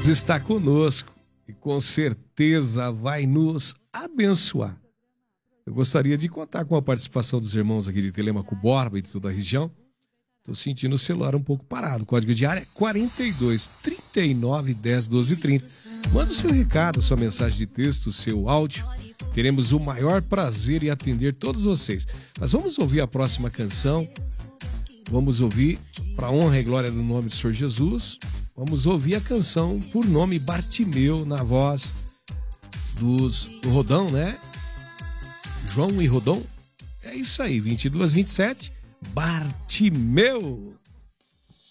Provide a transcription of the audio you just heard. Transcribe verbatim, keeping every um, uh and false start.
Está conosco e com certeza vai nos abençoar. Eu gostaria de contar com a participação dos irmãos aqui de Telêmaco Borba e de toda a região. Estou sentindo o celular um pouco parado. O código de área é quarenta e dois, trinta e nove, dez, doze, trinta. Manda o seu recado, sua mensagem de texto, o seu áudio. Teremos o maior prazer em atender todos vocês. Mas vamos ouvir a próxima canção. Vamos ouvir, para a honra e glória do nome do Senhor Jesus, vamos ouvir a canção por nome Bartimeu, na voz dos, do Rodão, né? João e Rodão. É isso aí, vinte e duas, vinte e sete, Bartimeu.